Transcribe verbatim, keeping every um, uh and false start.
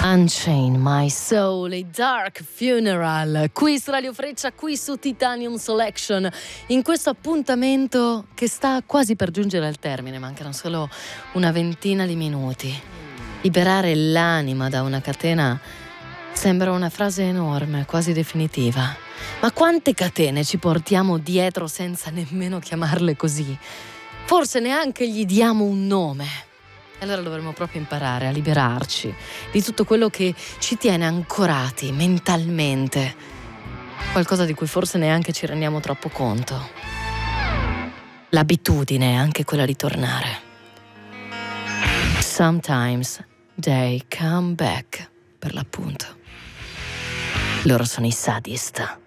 Unchain My Soul, a Dark Funeral, qui su Radio Freccia, qui su Titanium Selection, in questo appuntamento che sta quasi per giungere al termine, mancano solo una ventina di minuti. Liberare l'anima da una catena sembra una frase enorme, quasi definitiva. Ma quante catene ci portiamo dietro senza nemmeno chiamarle così? Forse neanche gli diamo un nome. Allora dovremmo proprio imparare a liberarci di tutto quello che ci tiene ancorati mentalmente, qualcosa di cui forse neanche ci rendiamo troppo conto. L'abitudine è anche quella di tornare. Sometimes they come back, per l'appunto. Loro sono i Sadist.